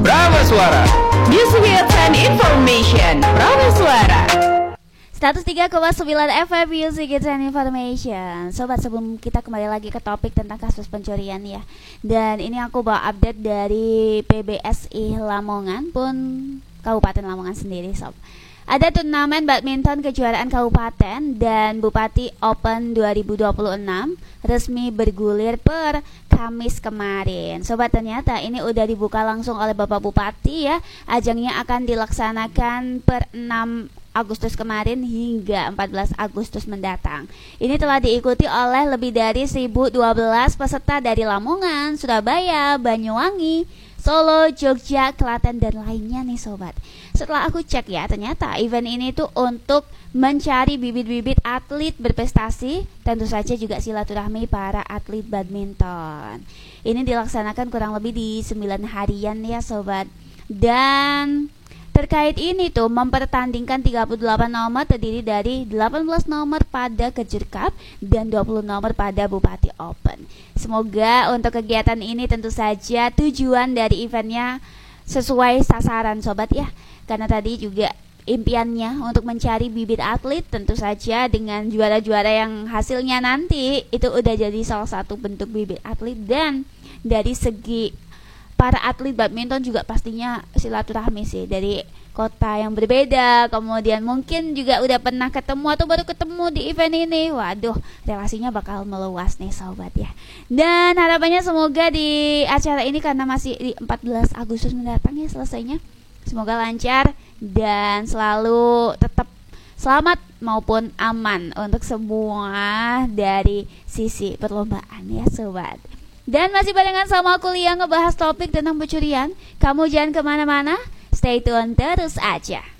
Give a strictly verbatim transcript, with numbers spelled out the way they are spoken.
Prameswara. Music hits and information. Prameswara. seratus tiga koma sembilan F M Music Hits and Information. Sobat, sebelum kita kembali lagi ke topik tentang kasus pencurian ya, dan ini aku bawa update dari P B S I Lamongan pun Kabupaten Lamongan sendiri, sob. Ada turnamen badminton kejuaraan kabupaten dan Bupati Open dua ribu dua puluh enam resmi bergulir per Kamis kemarin. Sobat, ternyata ini udah dibuka langsung oleh Bapak Bupati ya. Ajangnya akan dilaksanakan per enam Agustus kemarin hingga empat belas Agustus mendatang. Ini telah diikuti oleh lebih dari seribu dua belas peserta dari Lamongan, Surabaya, Banyuwangi, Solo, Jogja, Klaten, dan lainnya nih sobat. Setelah aku cek ya, ternyata event ini tuh untuk mencari bibit-bibit atlet berprestasi, tentu saja juga silaturahmi para atlet badminton. Ini dilaksanakan kurang lebih di sembilan harian ya sobat. Dan terkait ini tuh mempertandingkan tiga puluh delapan nomor terdiri dari delapan belas nomor pada Kejur Cup dan dua puluh nomor pada Bupati Open. Semoga untuk kegiatan ini tentu saja tujuan dari eventnya sesuai sasaran sobat ya. Karena tadi juga impiannya untuk mencari bibit atlet, tentu saja dengan juara-juara yang hasilnya nanti itu udah jadi salah satu bentuk bibit atlet. Dan dari segi para atlet badminton juga pastinya silaturahmi sih, dari kota yang berbeda, kemudian mungkin juga udah pernah ketemu atau baru ketemu di event ini. Waduh, relasinya bakal meluas nih sobat ya. Dan harapannya semoga di acara ini, karena masih di empat belas Agustus mendatang ya selesainya, semoga lancar dan selalu tetap selamat maupun aman untuk semua dari sisi perlombaan ya sobat. Dan masih barengan sama aku Lia ngebahas topik tentang pencurian. Kamu jangan kemana-mana, stay tune terus aja.